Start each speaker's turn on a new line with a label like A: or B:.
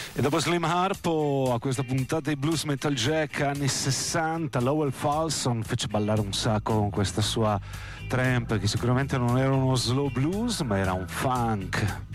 A: E dopo Slim Harpo, a questa puntata di Blues Metal Jack anni 60, Lowell Fulson fece ballare un sacco con questa sua tramp, che sicuramente non era uno slow blues, ma era un funk.